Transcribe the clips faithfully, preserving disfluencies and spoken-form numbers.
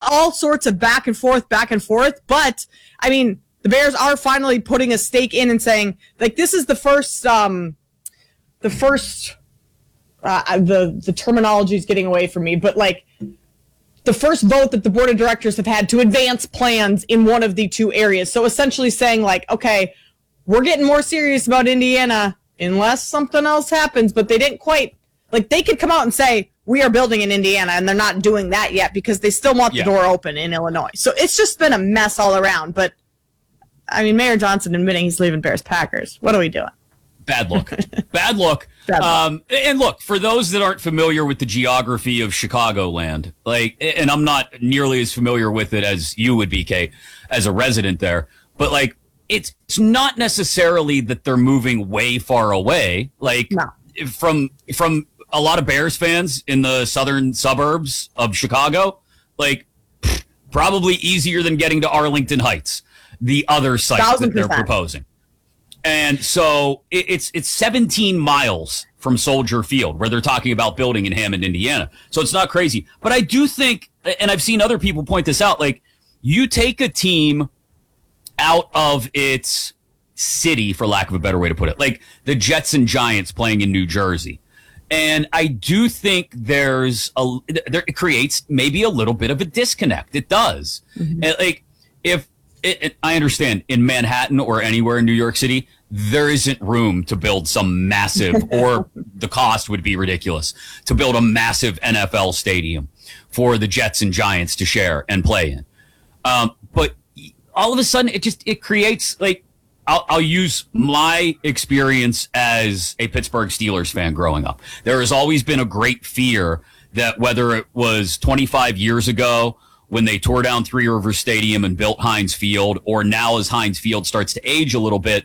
all sorts of back and forth, back and forth. But, I mean, the Bears are finally putting a stake in and saying, like, this is the first, um, the first, uh, the, the terminology is getting away from me, but, like, the first vote that the board of directors have had to advance plans in one of the two areas. So essentially saying, like, okay, we're getting more serious about Indiana unless something else happens, but they didn't quite, like, they could come out and say, we are building in Indiana, and they're not doing that yet because they still want the yeah. door open in Illinois. So it's just been a mess all around, but I mean, Mayor Johnson admitting he's leaving Bears Packers. What are we doing? Bad look. Bad look. Bad um, look. And look, for those that aren't familiar with the geography of Chicagoland, like, and I'm not nearly as familiar with it as you would be, Kay, as a resident there, but like, it's, it's not necessarily that they're moving way far away. Like, no. from from a lot of Bears fans in the southern suburbs of Chicago, like, pff, probably easier than getting to Arlington Heights, the other site that they're proposing. And so it, it's it's seventeen miles from Soldier Field, where they're talking about building in Hammond, Indiana. So it's not crazy. But I do think, and I've seen other people point this out, like, you take a team out of its city, for lack of a better way to put it, like the Jets and Giants playing in New Jersey. And I do think there's a, there, it creates maybe a little bit of a disconnect. It does. Mm-hmm. And like, if, It, it, I understand in Manhattan or anywhere in New York City, there isn't room to build some massive, or the cost would be ridiculous, to build a massive N F L stadium for the Jets and Giants to share and play in. Um, but all of a sudden, it just, it creates, like, I'll, I'll use my experience as a Pittsburgh Steelers fan growing up. There has always been a great fear that whether it was twenty-five years ago, when they tore down Three Rivers Stadium and built Heinz Field, or now as Heinz Field starts to age a little bit,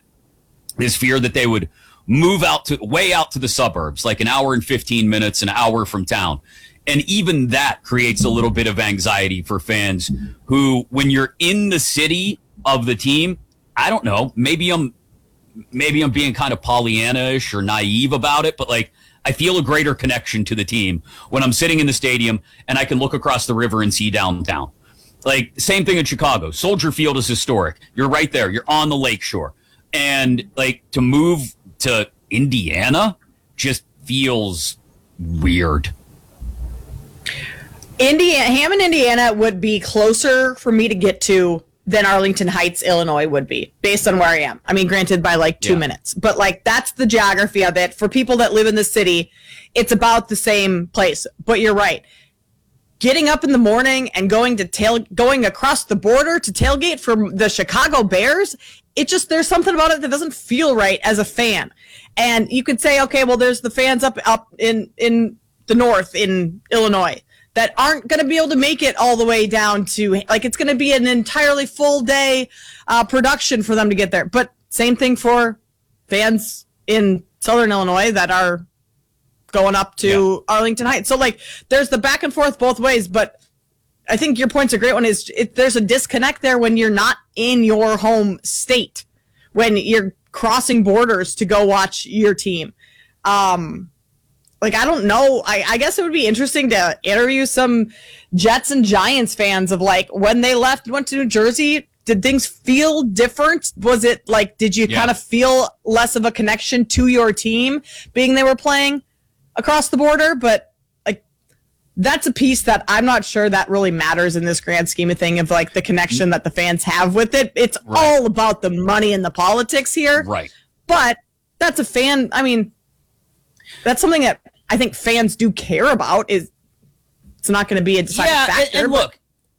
is fear that they would move out to way out to the suburbs, like an hour and fifteen minutes, an hour from town. And even that creates a little bit of anxiety for fans who, when you're in the city of the team, I don't know, maybe I'm, maybe I'm being kind of Pollyanna-ish or naive about it, but like, I feel a greater connection to the team when I'm sitting in the stadium and I can look across the river and see downtown. Like, same thing in Chicago. Soldier Field is historic. You're right there. You're on the lakeshore. And, like, to move to Indiana just feels weird. Indiana, Hammond, Indiana would be closer for me to get to than Arlington Heights, Illinois would be, based on where I am. I mean, granted, by like two yeah. minutes. But, like, that's the geography of it. For people that live in the city, it's about the same place. But you're right. Getting up in the morning and going to tail, going across the border to tailgate for the Chicago Bears, it just, there's something about it that doesn't feel right as a fan. And you could say, okay, well, there's the fans up up in, in the north in Illinois that aren't going to be able to make it all the way down to, like, it's going to be an entirely full day uh, production for them to get there. But same thing for fans in Southern Illinois that are going up to yeah. Arlington Heights. So, like, there's the back and forth both ways, but I think your point's a great one. Is it, there's a disconnect there when you're not in your home state, when you're crossing borders to go watch your team. Um, Like, I don't know. I, I guess it would be interesting to interview some Jets and Giants fans of, like, when they left, went to New Jersey, did things feel different? Was it, like, did you yeah. kind of feel less of a connection to your team being they were playing across the border? But, like, that's a piece that I'm not sure that really matters in this grand scheme of thing, of, like, the connection that the fans have with it. It's right. all about the money and the politics here. Right. But that's a fan, I mean, that's something that I think fans do care about. Is it's not going to be a deciding yeah, factor. And, and look,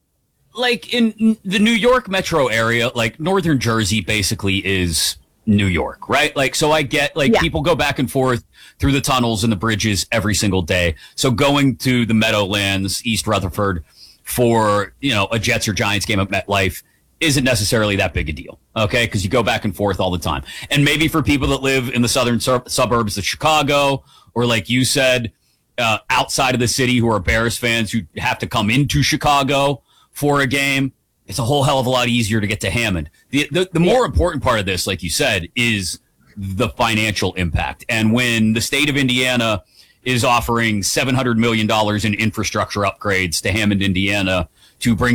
like in the New York metro area, like Northern Jersey basically is New York, right? Like, so I get, like, yeah. people go back and forth through the tunnels and the bridges every single day. So going to the Meadowlands, East Rutherford, for, you know, a Jets or Giants game at MetLife isn't necessarily that big a deal, okay? Because you go back and forth all the time. And maybe for people that live in the southern sur- suburbs of Chicago, or like you said, uh, outside of the city, who are Bears fans who have to come into Chicago for a game, it's a whole hell of a lot easier to get to Hammond. The, the, the more yeah. important part of this, like you said, is the financial impact. And when the state of Indiana is offering seven hundred million dollars in infrastructure upgrades to Hammond, Indiana, to bring